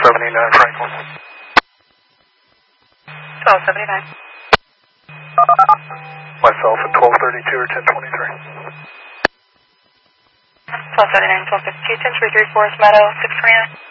1279 Franklin. 1279. Myself at 1232 or 1023. 1279, 1252, 1033 Forest Meadow, 629.